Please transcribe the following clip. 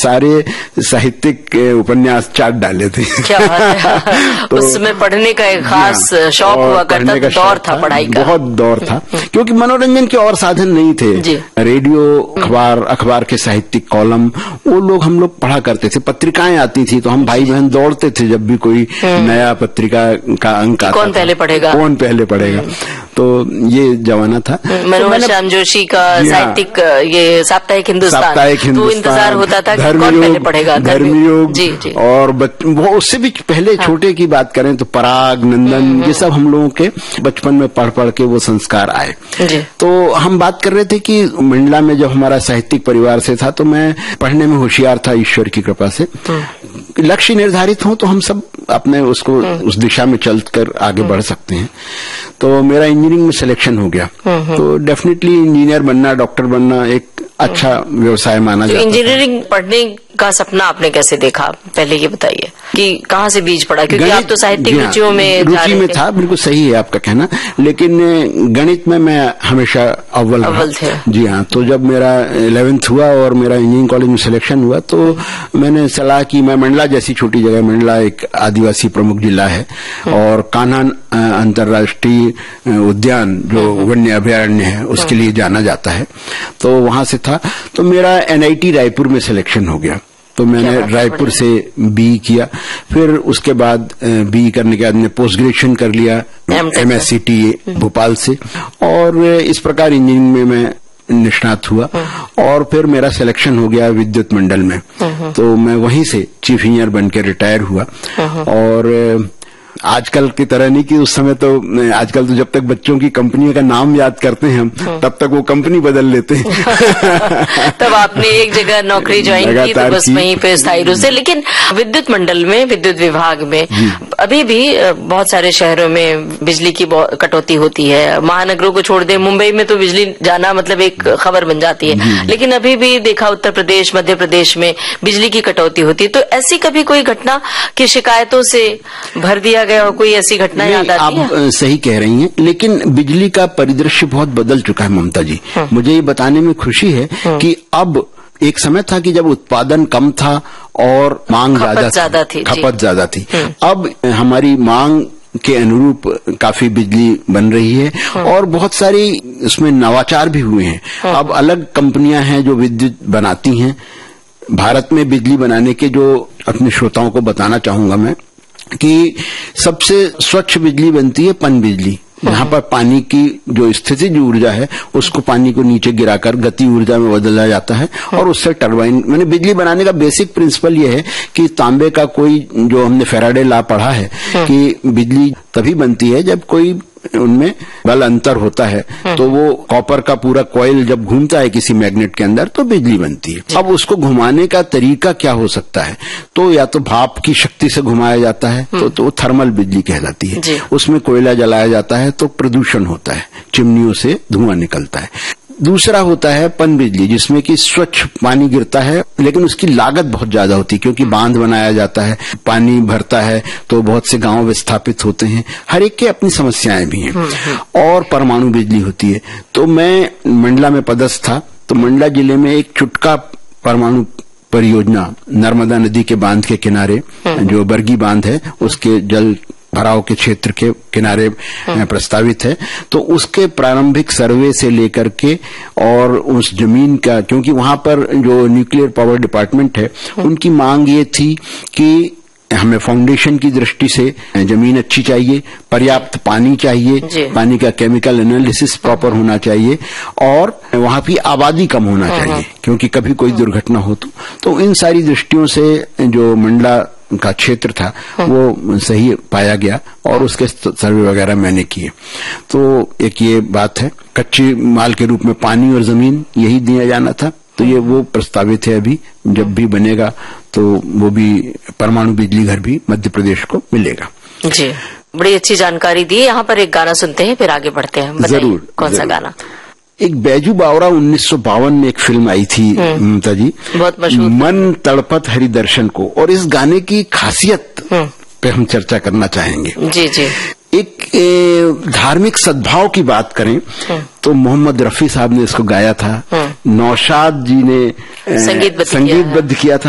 सारे साहित्यिक उपन्यास चाट डाले थे। क्या बात है। तो उस समय पढ़ने का एक खास शौक हुआ करता, दौर था पढ़ाई का, बहुत दौर था, क्योंकि मनोरंजन के और साधन नहीं थे। रेडियो, अखबार के साहित्यिक कॉलम, वो लोग हम लोग पढ़ा करते थे। पत्रिकाएं आती थी तो हम भाई बहन दौड़ते थे जब भी कोई नया पत्रिका का अंक आता, कौन पहले पढ़ेगा। तो ये जमाना था। मनोहर श्याम जोशी का साहित्यिक ये साप्ताहिक हिंदुस्तान, तो इंतजार होता था कि कौन पहले पढ़ेगा। धर्मयोग जी। और वो उससे भी पहले छोटे की बात करें तो पराग, नंदन, ये सब हम लोगों के बचपन में पढ़ के वो संस्कार आए। तो हम बात कर रहे थे कि मंडला में जब हमारा साहित्यिक परिवार से था तो मैं पढ़ने में होशियार था ईश्वर की कृपा से। लक्ष्य निर्धारित हो तो हम सब अपने उसको उस दिशा में चलकर आगे बढ़ सकते हैं। तो मेरा इंजीनियरिंग में सिलेक्शन हो गया, तो डेफिनेटली इंजीनियर बनना, डॉक्टर बनना एक अच्छा व्यवसाय माना जाता है। इंजीनियरिंग पढ़ने का सपना आपने कैसे देखा, पहले ये बताइए कि कहाँ से बीज पड़ा, क्योंकि आप तो साहित्यिक रुचियों में रुचि में था। बिल्कुल सही है आपका कहना, लेकिन गणित में मैं हमेशा अव्वल थे। जी हाँ। तो जब मेरा 11th हुआ और मेरा इंजीनियरिंग कॉलेज में सिलेक्शन हुआ तो मैंने सलाह की, मैं मंडला जैसी छोटी जगह, मंडला एक आदिवासी प्रमुख जिला है और कान्हा अंतर्राष्ट्रीय उद्यान जो वन्य अभयारण्य है उसके लिए जाना जाता है, तो वहां से था। तो मेरा NIT रायपुर में सिलेक्शन हो गया, तो मैंने रायपुर से BE किया। फिर उसके बाद BE करने के बाद मैंने पोस्ट ग्रेजुएशन कर लिया MSCTA भोपाल से, और इस प्रकार इंजीनियरिंग में मैं निष्णात हुआ। और फिर मेरा सिलेक्शन हो गया विद्युत मंडल में, तो मैं वहीं से चीफ इंजीनियर बन के रिटायर हुआ। और आजकल की तरह नहीं कि उस समय तो, आजकल तो जब तक बच्चों की कंपनियों का नाम याद करते हैं हम तब तक वो कंपनी बदल लेते हैं। तब आपने एक जगह नौकरी ज्वाइन की तो बस वहीं पे स्थायी रूप से। लेकिन विद्युत मंडल में, विद्युत विभाग में अभी भी बहुत सारे शहरों में बिजली की कटौती होती है। महानगरों को छोड़ दे, मुंबई में तो बिजली जाना मतलब एक खबर बन जाती है, लेकिन अभी भी देखा उत्तर प्रदेश, मध्य प्रदेश में बिजली की कटौती होती है। तो ऐसी कभी कोई घटना की शिकायतों से भर दिया गया हो, कोई ऐसी घटना याद आती है? आप सही कह रही हैं, लेकिन बिजली का परिदृश्य बहुत बदल चुका है ममता जी। मुझे ये बताने में खुशी है कि अब, एक समय था कि जब उत्पादन कम था और मांग ज्यादा थी, खपत ज्यादा थी। अब हमारी मांग के अनुरूप काफी बिजली बन रही है और बहुत सारी उसमें नवाचार भी हुए हैं। अब अलग कंपनियां हैं जो विद्युत बनाती हैं। भारत में बिजली बनाने के, जो अपने श्रोताओं को बताना चाहूंगा मैं, कि सबसे स्वच्छ बिजली बनती है पन बिजली, जहाँ पर पानी की जो स्थितिज ऊर्जा है उसको पानी को नीचे गिराकर गति ऊर्जा में बदला जाता है और उससे टरबाइन। मैंने बिजली बनाने का बेसिक प्रिंसिपल ये है कि तांबे का कोई, जो हमने फैराडे लॉ पढ़ा है कि बिजली तभी बनती है जब कोई उनमें बल अंतर होता है, तो वो कॉपर का पूरा कॉइल जब घूमता है किसी मैग्नेट के अंदर तो बिजली बनती है। अब उसको घुमाने का तरीका क्या हो सकता है, तो या तो भाप की शक्ति से घुमाया जाता है तो थर्मल बिजली कहलाती है। उसमें कोयला जलाया जाता है तो प्रदूषण होता है, चिमनियों से धुआं निकलता है। दूसरा होता है पन बिजली, जिसमें कि स्वच्छ पानी गिरता है, लेकिन उसकी लागत बहुत ज्यादा होती है क्योंकि बांध बनाया जाता है, पानी भरता है, तो बहुत से गांव विस्थापित होते हैं। हर एक के अपनी समस्याएं भी हैं। और परमाणु बिजली होती है। तो मैं मंडला में पदस्थ था, तो मंडला जिले में एक चुटका परमाणु परियोजना नर्मदा नदी के बांध के किनारे, जो बरगी बांध है उसके जल भराव के क्षेत्र के किनारे प्रस्तावित है। तो उसके प्रारंभिक सर्वे से लेकर के और उस जमीन का, क्योंकि वहां पर जो न्यूक्लियर पावर डिपार्टमेंट है उनकी मांग ये थी कि हमें फाउंडेशन की दृष्टि से जमीन अच्छी चाहिए, पर्याप्त पानी चाहिए, पानी का केमिकल एनालिसिस प्रॉपर होना चाहिए और वहां की आबादी कम होना चाहिए क्योंकि कभी कोई दुर्घटना हो तो इन सारी दृष्टियों से जो मंडला का क्षेत्र था वो सही पाया गया और उसके सर्वे वगैरह मैंने किए। तो एक ये बात है, कच्चे माल के रूप में पानी और जमीन यही दिया जाना था। तो ये वो प्रस्तावित है, अभी जब भी बनेगा तो वो भी परमाणु बिजली घर भी मध्य प्रदेश को मिलेगा। जी, बड़ी अच्छी जानकारी दी। यहाँ पर एक गाना सुनते हैं फिर आगे बढ़ते हैं। जरूर। कौन सा गाना? एक बैजू बावरा 1952 में एक फिल्म आई थी ममता जी, बहुत मशहूर, मन तड़पत हरि दर्शन को, और इस गाने की खासियत पे हम चर्चा करना चाहेंगे। जी जी। एक धार्मिक सद्भाव की बात करें तो मोहम्मद रफी साहब ने इसको गाया था, नौशाद जी ने संगीतबद्ध किया था।